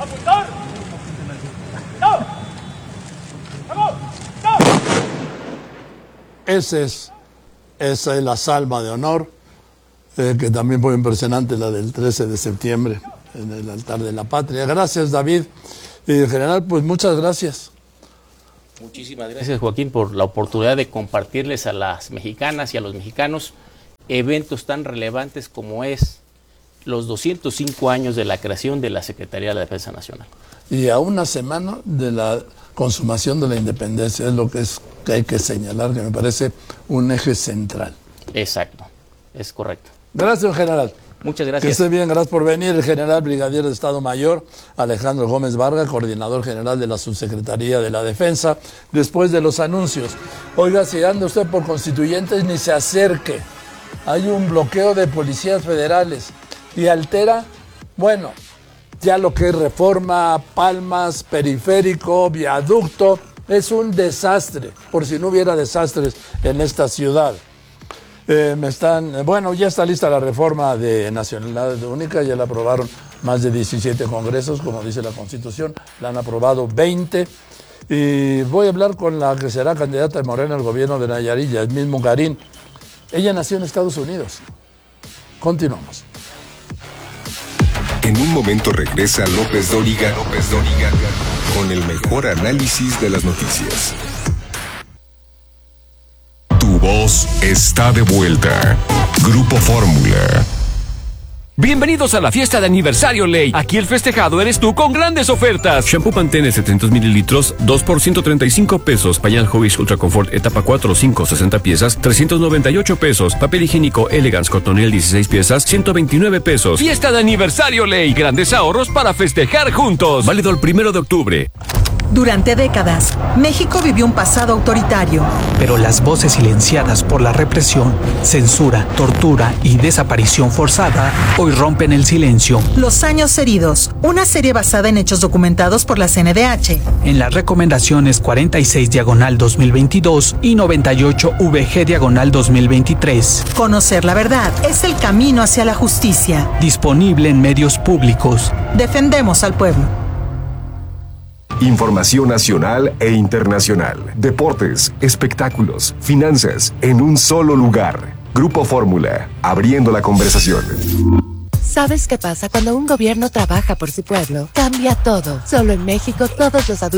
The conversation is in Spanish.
Esa es la salva de honor, que también fue impresionante, la del 13 de septiembre, en el altar de la patria. Gracias, David. Y en general, pues muchas gracias. Muchísimas gracias, Joaquín, por la oportunidad de compartirles a las mexicanas y a los mexicanos eventos tan relevantes como es los 205 años de la creación de la Secretaría de la Defensa Nacional. Y a una semana de la consumación de la independencia, es lo que hay que señalar, que me parece un eje central. Exacto, es correcto. Gracias, general. Muchas gracias. Que esté bien, gracias por venir. El general brigadier de Estado Mayor, Alejandro Gómez Vargas, coordinador general de la Subsecretaría de la Defensa, después de los anuncios. Oiga, si anda usted por Constituyentes, ni se acerque. Hay un bloqueo de policías federales y altera, bueno, ya lo que es Reforma, Palmas, Periférico, Viaducto, es un desastre, por si no hubiera desastres en esta ciudad. Ya está lista la reforma de nacionalidad única, ya la aprobaron más de 17 congresos, como dice la Constitución, la han aprobado 20, y voy a hablar con la que será candidata de Morena al gobierno de Nayarit, Yasmín Mungarín. Ella nació en Estados Unidos. Continuamos. En un momento regresa López Dóriga con el mejor análisis de las noticias. Tu voz está de vuelta. Grupo Fórmula. Bienvenidos a la fiesta de aniversario Ley. Aquí el festejado eres tú con grandes ofertas. Shampoo Pantene 700 mililitros, 2 por 135 pesos. Pañal Hobbies Ultra Comfort etapa 4 o 5, 60 piezas, 398 pesos. Papel higiénico Elegance Cotonel 16 piezas, 129 pesos. Fiesta de aniversario Ley. Grandes ahorros para festejar juntos. Válido el 1 de octubre. Durante décadas, México vivió un pasado autoritario. Pero las voces silenciadas por la represión, censura, tortura y desaparición forzada hoy rompen el silencio. Los años heridos, una serie basada en hechos documentados por la CNDH. En las recomendaciones 46/2022 y 98/VG/2023. Conocer la verdad es el camino hacia la justicia. Disponible en medios públicos. Defendemos al pueblo. Información nacional e internacional. Deportes, espectáculos, finanzas, en un solo lugar. Grupo Fórmula, abriendo la conversación. ¿Sabes qué pasa cuando un gobierno trabaja por su pueblo? Cambia todo. Solo en México todos los adultos